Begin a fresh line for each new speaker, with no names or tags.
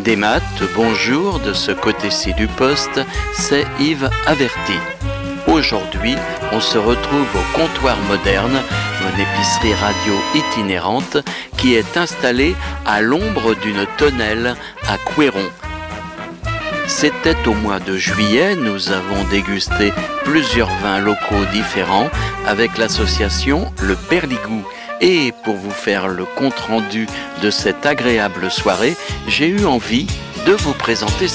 Des maths, bonjour, de ce côté-ci du poste, c'est Yves Averti. Aujourd'hui, on se retrouve au Comptoir Moderne, une épicerie radio itinérante qui est installée à l'ombre d'une tonnelle à Couëron. C'était au mois de juillet, nous avons dégusté plusieurs vins locaux différents avec l'association Le Perligou. Et pour vous faire le compte-rendu de cette agréable soirée, j'ai eu envie de vous présenter